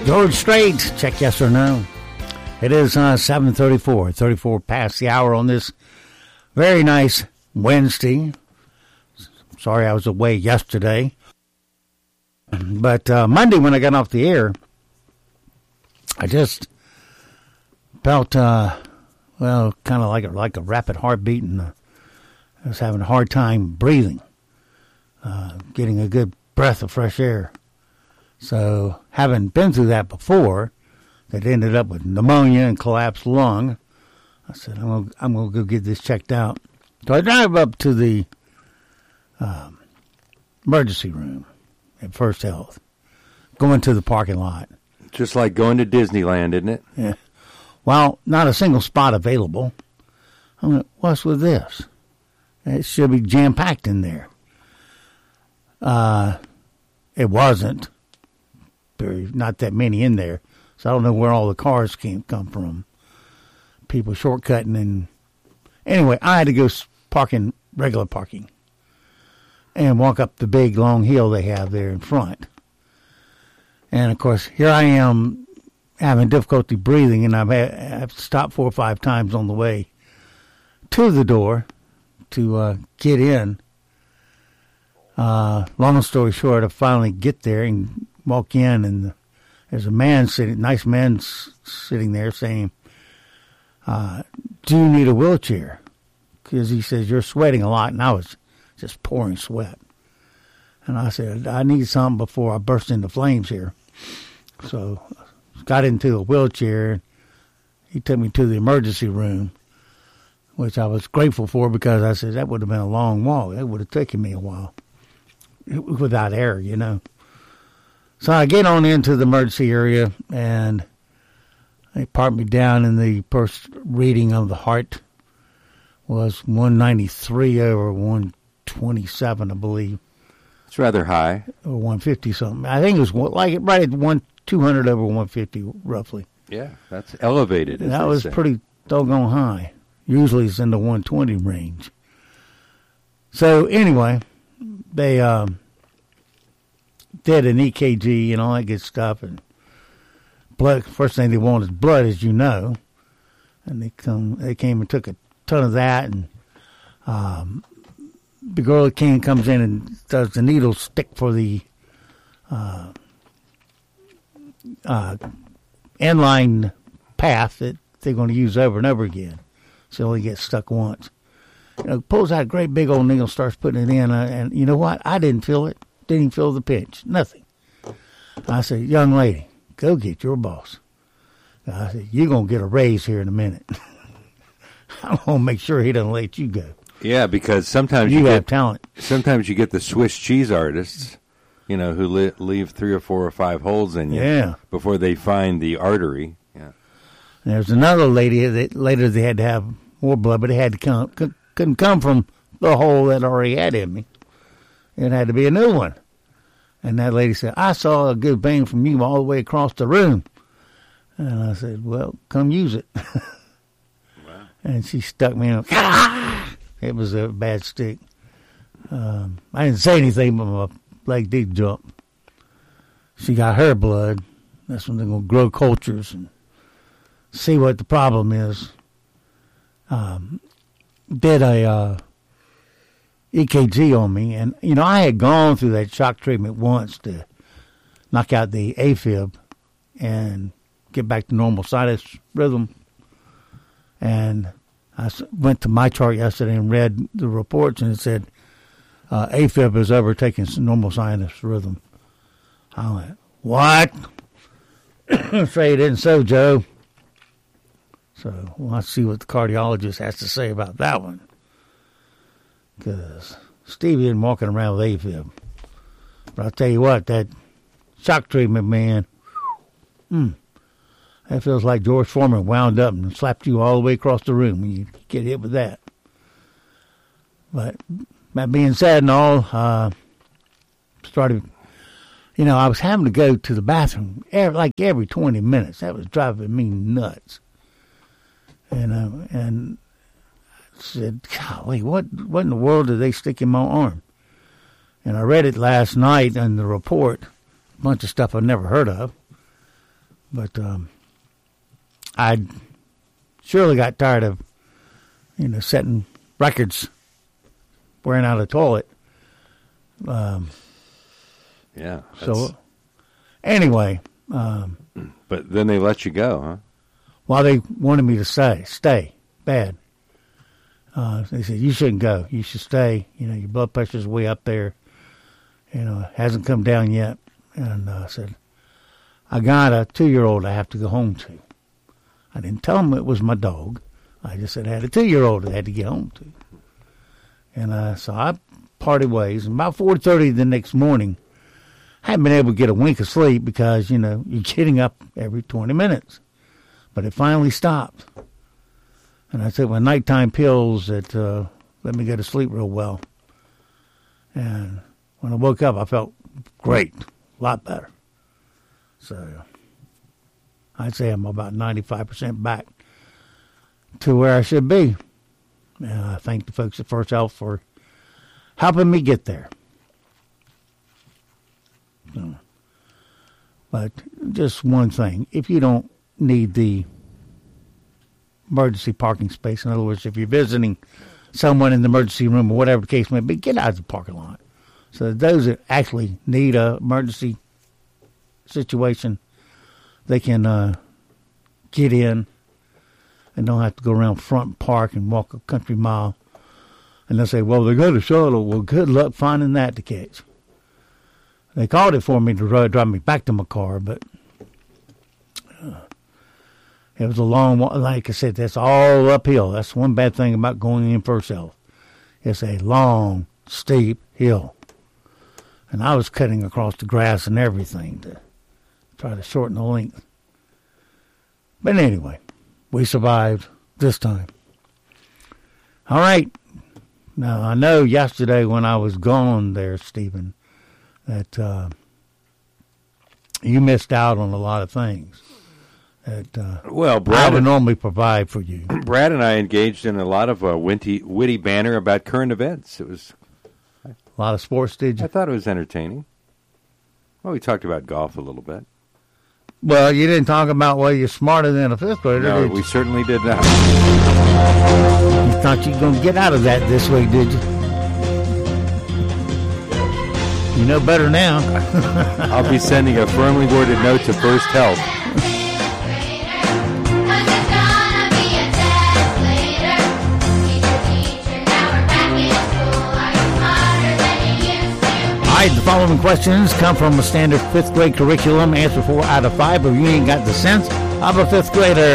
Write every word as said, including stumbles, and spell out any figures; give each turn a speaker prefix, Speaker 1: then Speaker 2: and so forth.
Speaker 1: George Strait, check yes or no. It is uh, seven thirty-four, thirty-four past the hour on this very nice Wednesday. Sorry I was away yesterday. But uh, Monday when I got off the air, I just felt, uh, well, kind of like a, like a rapid heartbeat, and uh, I was having a hard time breathing, uh, getting a good breath of fresh air. So, having been through that before, that ended up with pneumonia and collapsed lung, I said, I'm going I'm to go get this checked out. So I drive up to the um, emergency room at First Health, going to the parking lot.
Speaker 2: Just like going to Disneyland, isn't it?
Speaker 1: Yeah. Well, not a single spot available. I went, what's with this? It should be jam-packed in there. Uh, it wasn't. There's not that many in there, so I don't know where all the cars came come from. People shortcutting, and anyway, I had to go park in regular parking and walk up the big long hill they have there in front. And of course, here I am having difficulty breathing, and I've had, I've stopped four or five times on the way to the door to uh, get in. Uh, long story short, I finally get there and walk in, and there's a man sitting, nice man sitting there saying, uh, do you need a wheelchair? Because he says, you're sweating a lot, and I was just pouring sweat. And I said, I need something before I burst into flames here. So got into a wheelchair. He took me to the emergency room, which I was grateful for, because I said, that would have been a long walk. It would have taken me a while without air, you know. So I get on into the emergency area, and they parked me down, and the first reading of the heart was one ninety-three over one twenty-seven, I believe.
Speaker 2: It's rather high.
Speaker 1: Or one fifty something. I think it was like right at one two hundred over one fifty, roughly.
Speaker 2: Yeah, that's elevated.
Speaker 1: That was say. pretty doggone high. Usually it's in the one twenty range. So anyway, they um, did an E K G and all that good stuff, and blood. First thing they want is blood, as you know, and they come. They came and took a ton of that, and um, the girl that came comes in and does the needle stick for the uh, uh, inline path that they're going to use over and over again, so it only gets stuck once. You know, pulls out a great big old needle, starts putting it in, uh, and you know what? I didn't feel it. Didn't even feel the pinch. Nothing. I said, young lady, go get your boss. I said, you're going to get a raise here in a minute. I'm going to make sure he doesn't let you go.
Speaker 2: Yeah, because sometimes
Speaker 1: you,
Speaker 2: you
Speaker 1: have
Speaker 2: get,
Speaker 1: talent.
Speaker 2: Sometimes you get the Swiss cheese artists, you know, who li- leave three or four or five holes in you
Speaker 1: yeah.
Speaker 2: before they find the artery. Yeah.
Speaker 1: There's another lady that later they had to have more blood, but it had to come, c- couldn't come from the hole that already had in me. It had to be a new one. And that lady said, I saw a good bang from you all the way across the room. And I said, well, come use it. Wow. And she stuck me in. It was a bad stick. Um, I didn't say anything, but my leg did jump. She got her blood. That's when they're going to grow cultures and see what the problem is. Um, did a uh, E K G on me, and you know I had gone through that shock treatment once to knock out the AFib and get back to normal sinus rhythm. And I went to my chart yesterday and read the reports, and it said uh, AFib is overtaking normal sinus rhythm. I went, what? Say it isn't so, Joe. So we'll have to see what the cardiologist has to say about that one. Because Stevie isn't walking around with AFib. But I'll tell you what, that shock treatment, man, mm, that feels like George Foreman wound up and slapped you all the way across the room when you get hit with that. But that being said and all, uh, started, you know, I was having to go to the bathroom every, like every twenty minutes. That was driving me nuts. And uh, and I said, golly, what, what in the world did they stick in my arm? And I read it last night in the report, a bunch of stuff I've never heard of. but um, I surely got tired of, you know, setting records, wearing out a toilet. Um,
Speaker 2: yeah.
Speaker 1: So, anyway. Um,
Speaker 2: but then they let you go, huh?
Speaker 1: Well, they wanted me to stay. Stay. Bad. Uh, they said, you shouldn't go. You should stay. You know, your blood pressure's way up there. You know, it hasn't come down yet. And I uh, said, I got a two-year-old I have to go home to. I didn't tell them it was my dog. I just said I had a two-year-old I had to get home to. And uh, so I parted ways. And about four thirty the next morning, I hadn't been able to get a wink of sleep because, you know, you're getting up every twenty minutes. But it finally stopped. And I took my nighttime pills that uh, let me go to sleep real well. And when I woke up, I felt great, a lot better. So I'd say I'm about ninety-five percent back to where I should be. And I thank the folks at First Health for helping me get there. So, but just one thing, if you don't need the emergency parking space, in other words, if you're visiting someone in the emergency room or whatever the case may be, get out of the parking lot. So those that actually need a emergency situation, they can uh, get in and don't have to go around front park and walk a country mile. And they'll say, well, they got a shuttle. Well, good luck finding that to catch. They called it for me to drive me back to my car, but uh, it was a long walk. Like I said, that's all uphill. That's one bad thing about going in First Health. It's a long, steep hill. And I was cutting across the grass and everything to try to shorten the length. But anyway, we survived this time. All right. Now, I know yesterday when I was gone there, Stephen, that uh, you missed out on a lot of things that uh,
Speaker 2: well, Brad
Speaker 1: I would
Speaker 2: and,
Speaker 1: normally provide for you.
Speaker 2: Brad and I engaged in a lot of uh, witty, witty banter about current events. It was
Speaker 1: a lot of sports, did you?
Speaker 2: I thought it was entertaining. Well, we talked about golf a little bit.
Speaker 1: Well, you didn't talk about, well, you're smarter than a fifth grader,
Speaker 2: No,
Speaker 1: did you?
Speaker 2: we certainly did not.
Speaker 1: You thought you were going to get out of that this week, did you? You know better now.
Speaker 2: I'll be sending a firmly worded note to First Health.
Speaker 1: All right, the following questions come from a standard fifth grade curriculum. Answer four out of five, but you ain't got the sense of a fifth grader.